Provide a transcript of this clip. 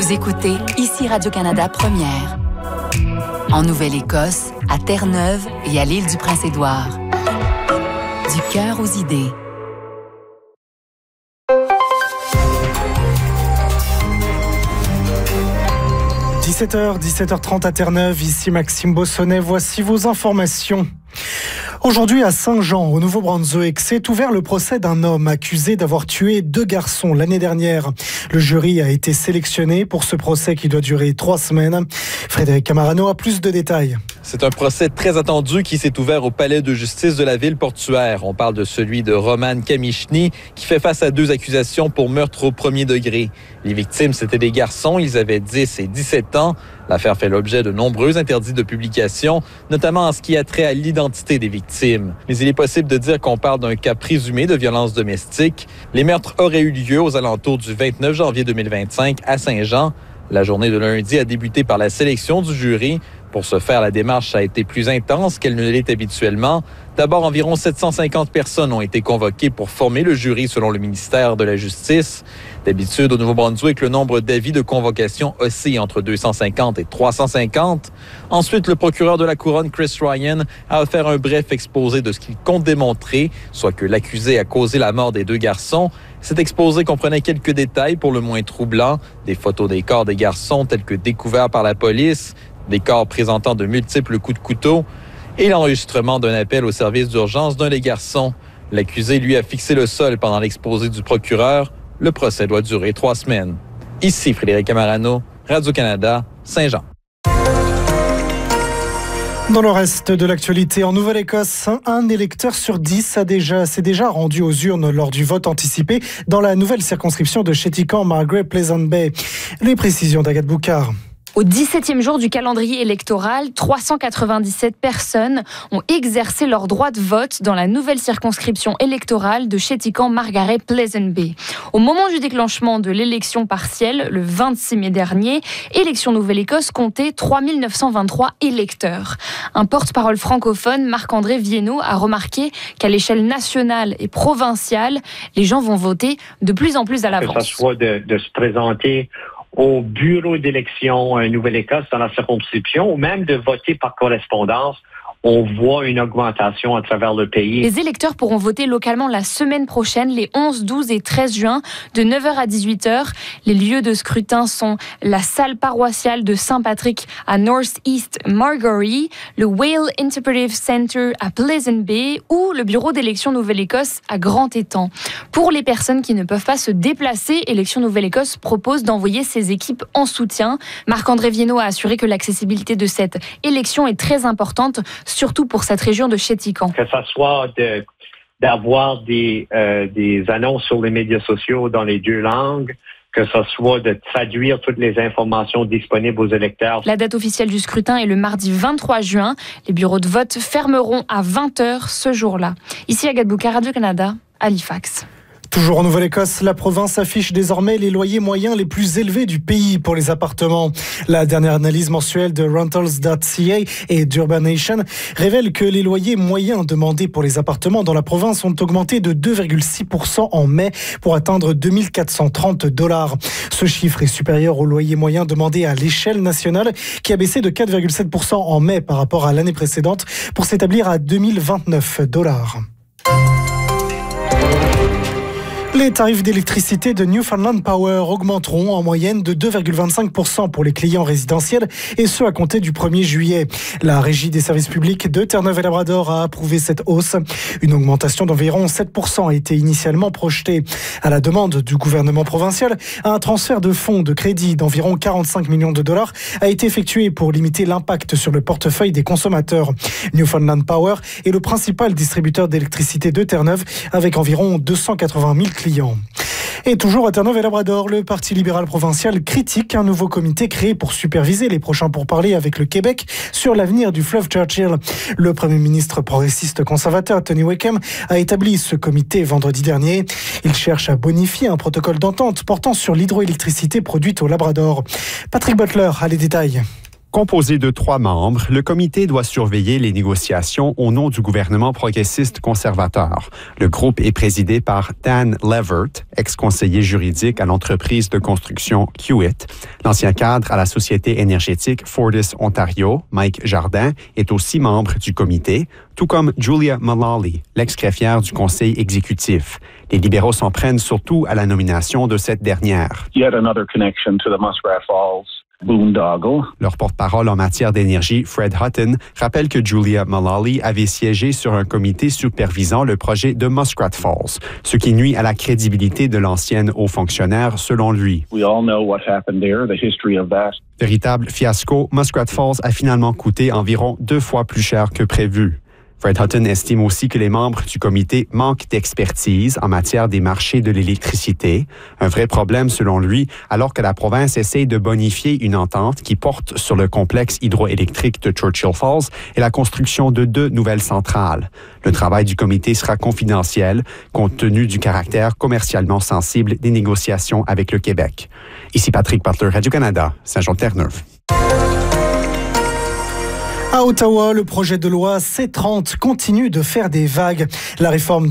Vous écoutez ici Radio-Canada Première. En Nouvelle-Écosse, à Terre-Neuve et à l'île du Prince-Édouard. Du cœur aux idées. « 17h30 à Terre-Neuve, ici Maxime Bossonnet, voici vos informations. Aujourd'hui, à Saint-Jean, au Nouveau-Brunswick, s'est ouvert le procès d'un homme accusé d'avoir tué 2 garçons l'année dernière. Le jury a été sélectionné pour ce procès qui doit durer 3 semaines. Frédéric Camarano a plus de détails. C'est un procès très attendu qui s'est ouvert au palais de justice de la ville portuaire. On parle de celui de Roman Kamichny, qui fait face à 2 accusations pour meurtre au premier degré. Les victimes, c'étaient des garçons, ils avaient 10 et 17 ans. L'affaire fait l'objet de nombreux interdits de publication, notamment en ce qui a trait à l'identité des victimes. Mais il est possible de dire qu'on parle d'un cas présumé de violence domestique. Les meurtres auraient eu lieu aux alentours du 29 janvier 2025 à Saint-Jean. La journée de lundi a débuté par la sélection du jury. Pour ce faire, la démarche a été plus intense qu'elle ne l'est habituellement. D'abord, environ 750 personnes ont été convoquées pour former le jury selon le ministère de la Justice. D'habitude, au Nouveau-Brunswick, le nombre d'avis de convocation oscille entre 250 et 350. Ensuite, le procureur de la Couronne, Chris Ryan, a offert un bref exposé de ce qu'il compte démontrer, soit que l'accusé a causé la mort des 2 garçons. Cet exposé comprenait quelques détails pour le moins troublants, des photos des corps des garçons tels que découverts par la police, des corps présentant de multiples coups de couteau et l'enregistrement d'un appel au service d'urgence d'un des garçons. L'accusé, lui, a fixé le sol pendant l'exposé du procureur. Le procès doit durer 3 semaines. Ici Frédéric Camarano, Radio-Canada, Saint-Jean. Dans le reste de l'actualité, en Nouvelle-Écosse, un électeur sur 10 s'est déjà rendu aux urnes lors du vote anticipé dans la nouvelle circonscription de Chéticamp-Margaret-Pleasant Bay. Les précisions d'Agathe Boucard. Au 17e jour du calendrier électoral, 397 personnes ont exercé leur droit de vote dans la nouvelle circonscription électorale de Chéticamp-Margaret-Pleasant Bay. Au moment du déclenchement de l'élection partielle, le 26 mai dernier, Élections Nouvelle-Écosse comptait 3923 électeurs. Un porte-parole francophone, Marc-André Viennot, a remarqué qu'à l'échelle nationale et provinciale, les gens vont voter de plus en plus à l'avance. Que ça soit de se présenter au bureau d'élection Nouvelle-Écosse dans la circonscription ou même de voter par correspondance, on voit une augmentation à travers le pays. Les électeurs pourront voter localement la semaine prochaine, les 11, 12 et 13 juin, de 9h à 18h. Les lieux de scrutin sont la salle paroissiale de Saint-Patrick à North East Margaree, le Whale Interpretive Center à Pleasant Bay ou le bureau d'élection Nouvelle-Écosse à Grand-Étang. Pour les personnes qui ne peuvent pas se déplacer, Élections Nouvelle-Écosse propose d'envoyer ses équipes en soutien. Marc-André Viennot a assuré que l'accessibilité de cette élection est très importante, surtout pour cette région de Chéticamp. Que ça soit d'avoir des annonces sur les médias sociaux dans les 2 langues, que ce soit de traduire toutes les informations disponibles aux électeurs. La date officielle du scrutin est le mardi 23 juin. Les bureaux de vote fermeront à 20h ce jour-là. Ici Agathe Boucard, Radio-Canada, Halifax. Toujours en Nouvelle-Écosse, la province affiche désormais les loyers moyens les plus élevés du pays pour les appartements. La dernière analyse mensuelle de Rentals.ca et d'Urbanation révèle que les loyers moyens demandés pour les appartements dans la province ont augmenté de 2,6% en mai pour atteindre 2 430 $. Ce chiffre est supérieur au loyer moyen demandé à l'échelle nationale qui a baissé de 4,7% en mai par rapport à l'année précédente pour s'établir à 2 029 $. Les tarifs d'électricité de Newfoundland Power augmenteront en moyenne de 2,25% pour les clients résidentiels et ce à compter du 1er juillet. La Régie des services publics de Terre-Neuve et Labrador a approuvé cette hausse. Une augmentation d'environ 7% a été initialement projetée. À la demande du gouvernement provincial, un transfert de fonds de crédit d'environ 45 millions de $ a été effectué pour limiter l'impact sur le portefeuille des consommateurs. Newfoundland Power est le principal distributeur d'électricité de Terre-Neuve avec environ 280 000 clients. Et toujours à Terre-Neuve et Labrador, le Parti libéral provincial critique un nouveau comité créé pour superviser les prochains pourparlers avec le Québec sur l'avenir du fleuve Churchill. Le Premier ministre progressiste conservateur Tony Wickham a établi ce comité vendredi dernier. Il cherche à bonifier un protocole d'entente portant sur l'hydroélectricité produite au Labrador. Patrick Butler a les détails. Composé de 3 membres, le comité doit surveiller les négociations au nom du gouvernement progressiste conservateur. Le groupe est présidé par Dan Levert, ex-conseiller juridique à l'entreprise de construction Hewitt. L'ancien cadre à la société énergétique Fortis Ontario, Mike Jardin, est aussi membre du comité, tout comme Julia Mullally, l'ex-greffière du conseil exécutif. Les libéraux s'en prennent surtout à la nomination de cette dernière. Yet another connection to the Muskrat Falls boondoggle. Leur porte-parole en matière d'énergie, Fred Hutton, rappelle que Julia Mullally avait siégé sur un comité supervisant le projet de Muskrat Falls, ce qui nuit à la crédibilité de l'ancienne haut fonctionnaire, selon lui. We all know what happened there, the history of that. Véritable fiasco, Muskrat Falls a finalement coûté environ 2 fois plus cher que prévu. Fred Hutton estime aussi que les membres du comité manquent d'expertise en matière des marchés de l'électricité. Un vrai problème selon lui, alors que la province essaie de bonifier une entente qui porte sur le complexe hydroélectrique de Churchill Falls et la construction de 2 nouvelles centrales. Le travail du comité sera confidentiel, compte tenu du caractère commercialement sensible des négociations avec le Québec. Ici Patrick Butler, Radio-Canada, Saint-Jean-Terre-Neuve. À Ottawa, le projet de loi C-30 continue de faire des vagues. La réforme